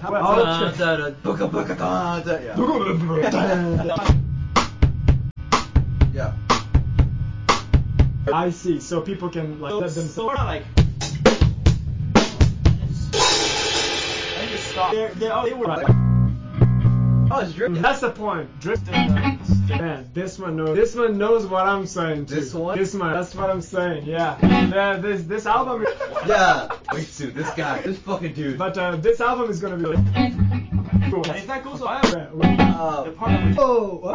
Yeah. I see. So people can like let them. So we're not like. I just stop. They were like. Oh, it's drifting. That's the point. Drifting. Man, this one knows. This one knows what I'm saying too. This one? This one. That's what I'm saying. Yeah. This album. Yeah. Wait, dude, this guy, this fucking dude. But this album is gonna be. Cool. If that goes, Oh.